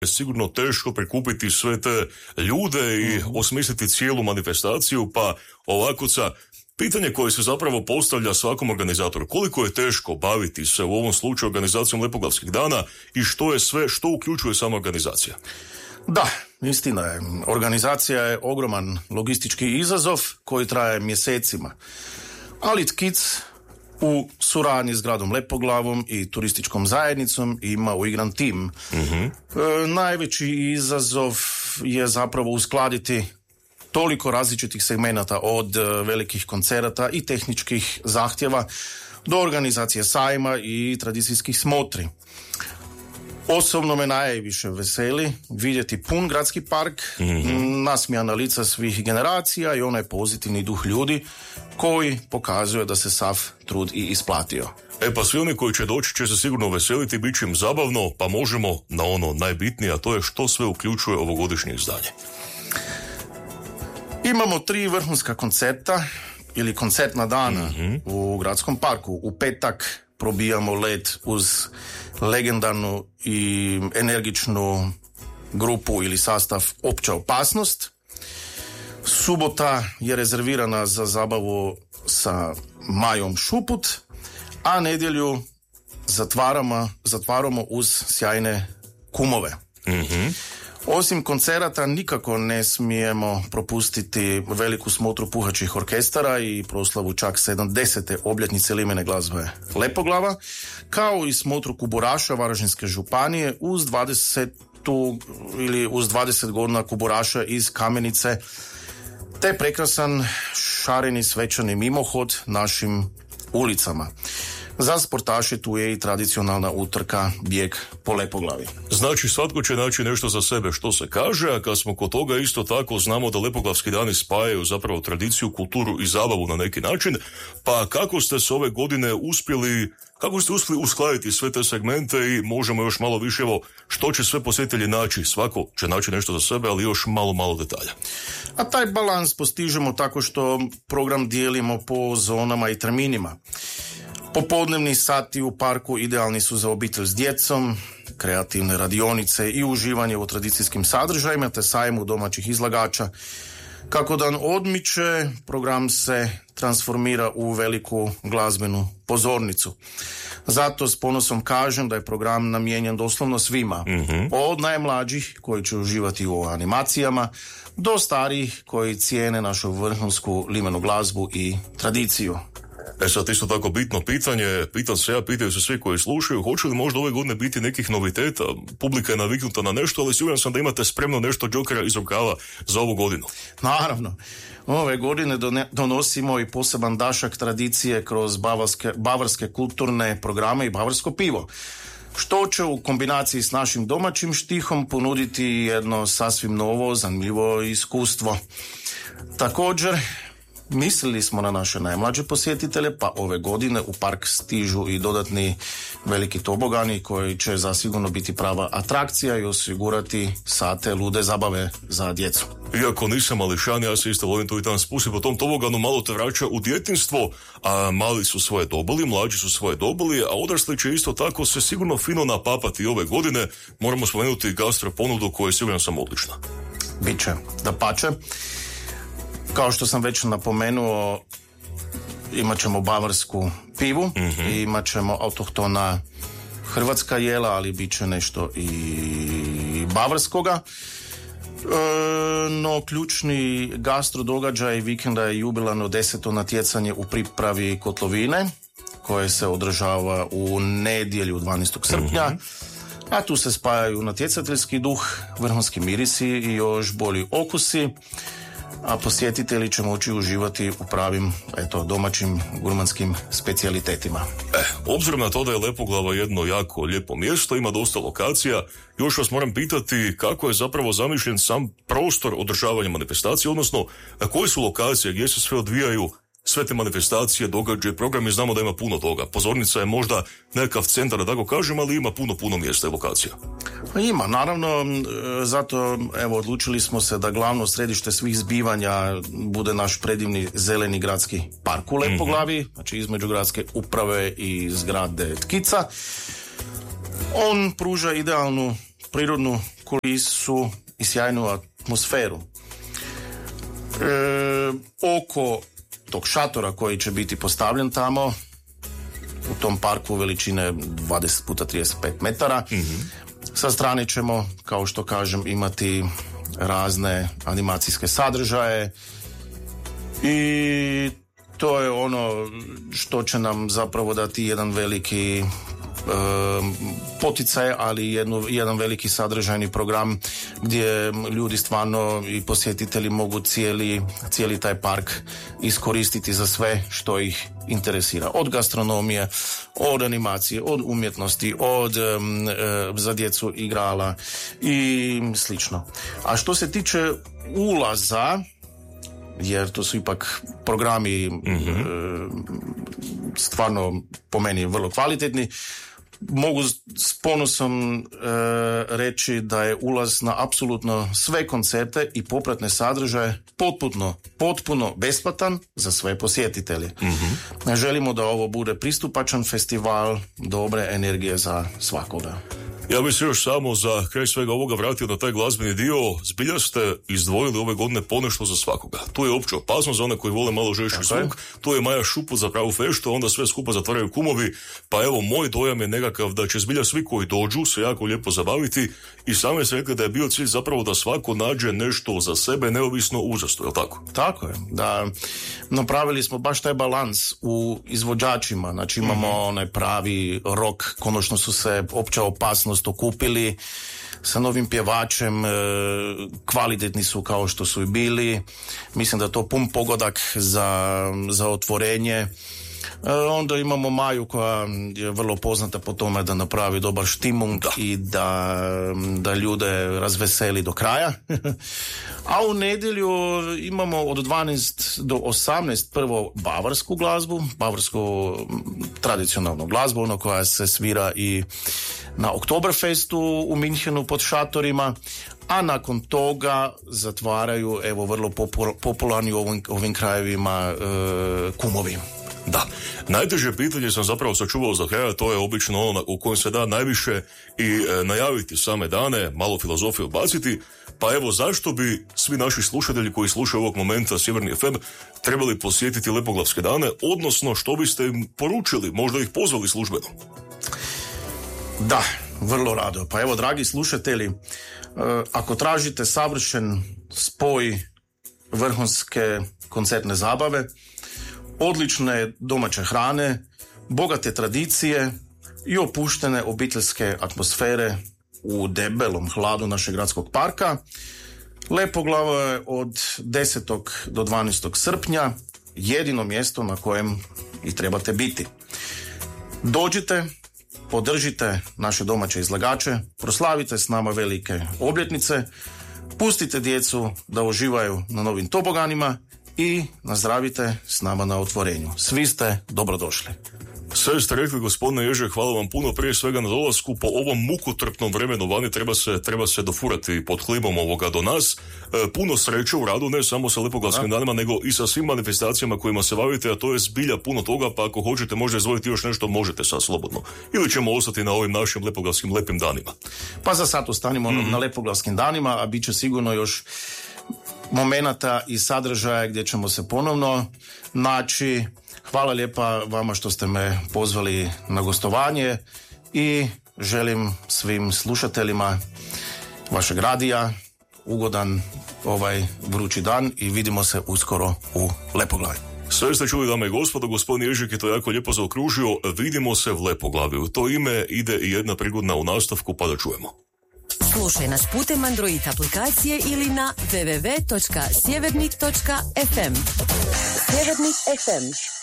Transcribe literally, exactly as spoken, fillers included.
je sigurno teško prikupiti sve te ljude i osmisliti cijelu manifestaciju, pa ovakoca, pitanje koje se zapravo postavlja svakom organizatoru, koliko je teško baviti se u ovom slučaju organizacijom Lepoglavskih dana i što je sve, što uključuje sama organizacija? Da, istina je. Organizacija je ogroman logistički izazov koji traje mjesecima. Ali Tkic u suradnji s gradom Lepoglavom i turističkom zajednicom ima uigran tim. Mm-hmm. E, najveći izazov je zapravo uskladiti toliko različitih segmenata od velikih koncerata i tehničkih zahtjeva do organizacije sajma i tradicijskih smotri. Osobno me najviše veseli vidjeti pun gradski park, mm-hmm. nasmijana lica svih generacija i onaj pozitivni duh ljudi koji pokazuje da se sav trud i isplatio. E pa svi oni koji će doći će se sigurno veseliti, bit će im zabavno, pa možemo na ono najbitnije, a to je što sve uključuje ovogodišnje izdanje. Imamo tri vrhunska koncerta ili koncertna dana mm-hmm. u gradskom parku. U petak probijamo led uz legendarnu i energičnu grupu ili sastav Opća opasnost. Subota je rezervirana za zabavu sa Majom Šuput, a nedjelju zatvaramo, zatvaramo uz sjajne kumove. Mm-hmm. Osim koncerata nikako ne smijemo propustiti veliku smotru puhačih orkestara i proslavu čak sedamdesete obljetnice limene glazbe Lepoglava, kao i smotru kuburaša Varaždinske županije uz dvadesetu ili uz dvadeset godina kuburaša iz Kamenice, te prekrasan šareni svečani mimohod našim ulicama. Za sportaše tu je i tradicionalna utrka bijeg po Lepoglavi. Znači svatko će naći nešto za sebe što se kaže, a kad smo kod toga isto tako znamo da Lepoglavski dani spajaju zapravo tradiciju, kulturu i zabavu na neki način, pa kako ste se ove godine uspjeli, kako ste uspjeli uskladiti sve te segmente i možemo još malo više, evo, što će sve posjetitelji naći, svako će naći nešto za sebe, ali još malo, malo detalja. A taj balans postižemo tako što program dijelimo po zonama i terminima. Popodnevni sati u parku idealni su za obitelj s djecom, kreativne radionice i uživanje u tradicijskim sadržajima te sajmu domaćih izlagača. Kako dan odmiče, program se transformira u veliku glazbenu pozornicu. Zato s ponosom kažem da je program namijenjen doslovno svima, mm-hmm. od najmlađih koji će uživati u animacijama do starijih koji cijene našu vrhunsku limenu glazbu i tradiciju. E sad isto tako bitno pitanje, pitam se ja, pitaju se svi koji slušaju, hoće li možda ove godine biti nekih noviteta, publika je naviknuta na nešto, ali siguran sam da imate spremno nešto džokera iz rukava za ovu godinu. Naravno, ove godine donosimo i poseban dašak tradicije kroz bavarske, bavarske kulturne programe i bavarsko pivo, što će u kombinaciji s našim domaćim štihom ponuditi jedno sasvim novo, zanimljivo iskustvo. Također, mislili smo na naše najmlađe posjetitelje, pa ove godine u park stižu i dodatni veliki tobogani koji će zasigurno biti prava atrakcija i osigurati sate lude zabave za djecu. Iako nisam mališan, ja se isto volim tu i tamo spustiti po tom toboganu, malo te vraća u djetinjstvo, a mali su svoje dobili, mlađi su svoje dobili, a odrasli će isto tako se sigurno fino napapati ove godine. Moramo spomenuti gastro ponudu koja je sigurno sam odlična. Biće, da pače. Kao što sam već napomenuo, imat ćemo bavarsku pivu, mm-hmm. imat ćemo autohtona hrvatska jela, ali bit će nešto i bavarskoga. E, no, ključni gastro događaj vikenda je jubilarno deseto natjecanje u pripravi kotlovine, koje se održava u nedjelju dvanaestog srpnja. Mm-hmm. A tu se spajaju natjecateljski duh, vrhunski mirisi i još bolji okusi, a posjetitelji će moći uživati u pravim, eto, domaćim gurmanskim specijalitetima. E, obzirom na to da je Lepoglava jedno jako lijepo mjesto, ima dosta lokacija, još vas moram pitati kako je zapravo zamišljen sam prostor održavanja manifestacije, odnosno koje su lokacije gdje se sve odvijaju sve te manifestacije, događaje, programi, znamo da ima puno toga. Pozornica je možda nekakav centar, da tako kažem, ali ima puno, puno mjesta i lokacija. Ima, naravno, zato evo odlučili smo se da glavno središte svih zbivanja bude naš predivni zeleni gradski park u Lepoglavi, mm-hmm. znači između gradske uprave i zgrade Tkica. On pruža idealnu prirodnu kulisu i sjajnu atmosferu. E, oko tog šatora koji će biti postavljen tamo, u tom parku veličine dvadeset puta trideset pet metara, mm-hmm. sa strane ćemo, kao što kažem, imati razne animacijske sadržaje i to je ono što će nam zapravo dati jedan veliki e, poticaj, ali jednu, jedan veliki sadržajni program gdje ljudi stvarno i posjetitelji mogu cijeli, cijeli taj park iskoristiti za sve što ih interesira. Od gastronomije, od animacije, od umjetnosti, od e, za djecu igrala i slično. A što se tiče ulaza, jer to su ipak programi mm-hmm. e, stvarno po meni vrlo kvalitetni, mogu s ponosom e, reći da je ulaz na apsolutno sve koncerte i popratne sadržaje potpuno, potpuno besplatan za sve posjetitelje. Mm-hmm. Želimo da ovo bude pristupačan festival dobre energije za svakoga. Ja bih se još samo za kraj svega ovoga vratio na taj glazbeni dio. Zbilja ste izdvojili ove godine ponešto za svakoga. Tu je opće opasno za one koji vole malo žešći zvuk, tu je Maja Šuput za pravu feštu, onda sve skupa zatvaraju kumovi, pa evo moj dojam je nekakav da će zbilja svi koji dođu se jako lijepo zabaviti i sami se rekli da je bio cilj zapravo da svako nađe nešto za sebe neovisno o uzrastu, je li tako? Tako je, da napravili smo baš taj balans u izvođačima, znači imamo mm-hmm. onaj pravi rock, konačno su se opća opasnost okupili sa novim pjevačem, e, kvalitetni su kao što su i bili, mislim da je to pun pogodak za, za otvorenje. E, onda imamo Maju koja je vrlo poznata po tome da napravi dobar štimung i da, da ljude razveseli do kraja. A u nedjelju imamo od dvanaest do osamnaest prvo bavarsku glazbu, bavarsku tradicionalnu glazbu, ono koja se svira i na Oktoberfestu u Minhenu pod šatorima, a nakon toga zatvaraju, evo, vrlo popularni u ovim, ovim krajevima e, kumovi. Da, najteže pitanje sam zapravo sačuvao za kraja, to je obično ono u kojem se da najviše i e, najaviti same dane, malo filozofije odbaciti, pa evo zašto bi svi naši slušatelji koji slušaju ovog momenta Sjeverni ef em trebali posjetiti Lepoglavske dane, odnosno što biste im poručili, možda ih pozvali službeno? Da, vrlo rado. Pa evo, dragi slušatelji, ako tražite savršen spoj vrhunske koncertne zabave, odlične domaće hrane, bogate tradicije i opuštene obiteljske atmosfere u debelom hladu našeg gradskog parka, Lepoglava je od desetog do dvanaestog srpnja jedino mjesto na kojem i trebate biti. Dođite, podržite naše domaće izlagače, proslavite s nama velike obljetnice, pustite djecu da uživaju na novim toboganima i nazdravite s nama na otvorenju. Svi ste dobrodošli. Sve ste rekli, gospodine Ježe, hvala vam puno prije svega na dolasku. Po ovom mukotrpnom vremenu vani treba se, treba se dofurati pod klibom ovoga do nas. E, puno sreće u radu, ne samo sa Lepoglavskim danima, nego i sa svim manifestacijama kojima se bavite, a to je zbilja puno toga, pa ako hoćete možda izdvojiti još nešto, možete sad slobodno. Ili ćemo ostati na ovim našim Lepoglavskim lepim danima. Pa za sad ostanimo mm-hmm. na Lepoglavskim danima, a bit će sigurno još momenata i sadržaja gdje ćemo se ponovno naći. Hvala lijepa vama što ste me pozvali na gostovanje i želim svim slušateljima vašeg radija ugodan ovaj vrući dan i vidimo se uskoro u Lepoglavi. Sve ste čuli, dame i gospodo, gospodin Ježek je to jako lijepo zaokružio. Vidimo se u Lepoglavi. U to ime ide i jedna prigodna u nastavku, pa da čujemo. Slušaj nas putem Android aplikacije ili na w w w točka sjevernik točka f m. Sjevernik ef em.